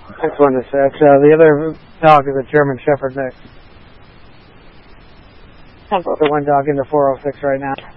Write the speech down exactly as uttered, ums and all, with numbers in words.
Next one to six. Uh, the other dog is a German Shepherd mix. ten four. The one dog in the four oh six right now.